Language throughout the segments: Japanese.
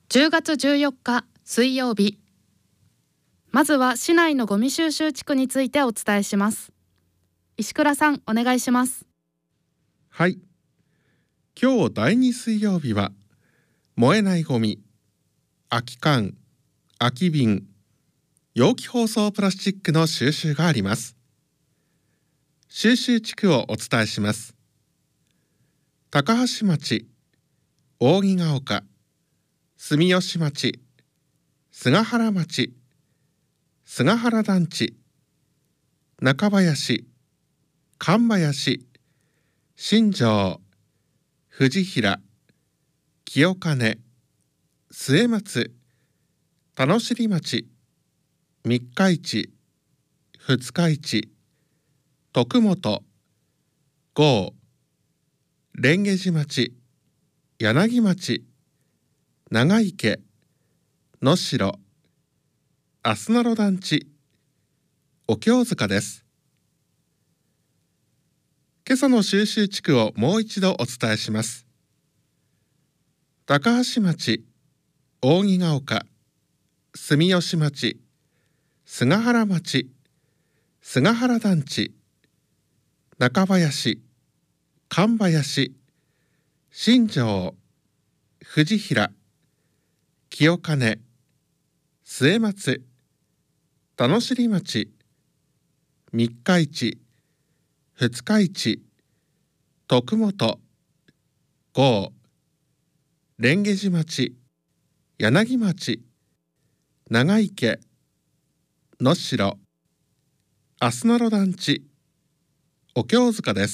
10月14日水曜日。まずは市内のゴミ収集地区についてお伝えします。石倉さん、お願いします。 はい。今日第2水曜日は燃えないゴミ、空き缶、空き瓶、容器包装プラスチックの収集があります。収集地区をお伝えします。高橋町、扇ヶ丘、住吉町、菅原町、菅原団地、中林、神林、新庄、藤平、清金、末松、田野尻町、三日市、二日市、徳本、郷、蓮華寺町、柳町、長池、能代、あすなろ団地、お経塚です。今朝の収集地区をもう一度お伝えします。高橋町、扇ヶ丘、住吉町、菅原町、菅原団地、中林、神林、新庄、藤平、清金、末松、田野尻町、三日市、二日市、徳本、郷、蓮華寺町、柳町、長池、能代、あすなろ団地、お経塚です。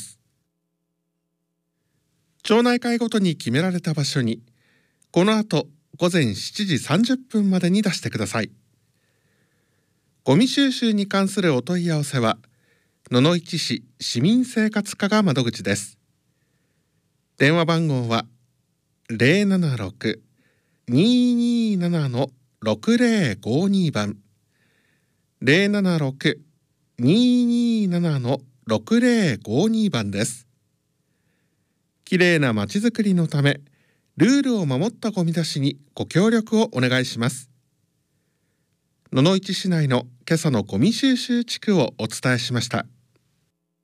町内会ごとに決められた場所にこの後午前7時30分までに出してください。ゴミ収集に関するお問い合わせは野々市市市民生活課が窓口です。電話番号は 076-227-6052 番 076-227-6052 番です。きれいなまちづくりのためルールを守ったゴミ出しにご協力をお願いします。野々市市内の今朝のゴミ収集地区をお伝えしました。